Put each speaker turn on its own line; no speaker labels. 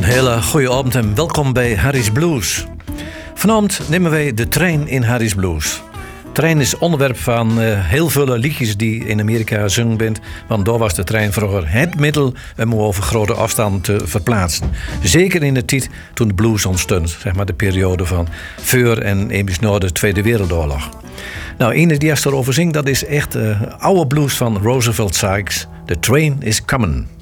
hele goede avond en welkom bij Harry's Blues. Vanavond nemen wij de trein in Harry's Blues. Trein is onderwerp van heel veel liedjes die in Amerika zingen bent. Want daar was de trein vroeger het middel om over grote afstanden te verplaatsen. Zeker in de tijd toen de blues ontstond. Zeg maar de periode van voor en eenmaal na de Tweede Wereldoorlog. Nou, een die eerst erover zingt, dat is echt oude blues van Roosevelt Sykes. The Train is Coming.